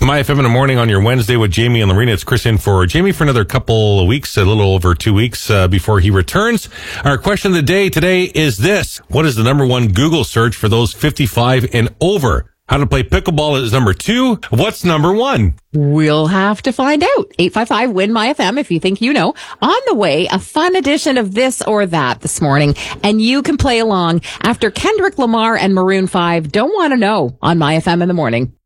My FM in the morning on your Wednesday with Jamie and Lorena. It's Chris in for Jamie for another couple of weeks, a little over 2 weeks before he returns. Our question of the day today is this. What is the number one Google search for those 55 and over? How to play pickleball is number 2. What's number 1? We'll have to find out. 855-WIN-MY-FM if you think you know. On the way, a fun edition of This or That this morning. And you can play along after Kendrick Lamar and Maroon 5 Don't Want to Know on My FM in the morning.